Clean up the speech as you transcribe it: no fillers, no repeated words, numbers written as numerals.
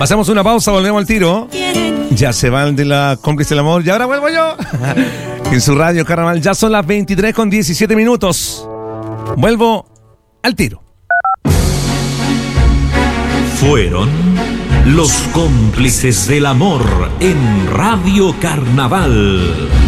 Pasamos una pausa, volvemos al tiro. Ya se va el de la cómplice del amor y ahora vuelvo yo. En su radio Carnaval, ya son las 23:17. Vuelvo al tiro. Fueron los cómplices del amor en Radio Carnaval.